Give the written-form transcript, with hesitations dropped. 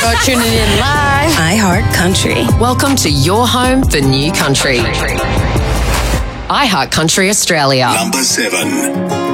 You're tuning in live. iHeart Country. Welcome to your home for new country. iHeart Country Australia. Number 7.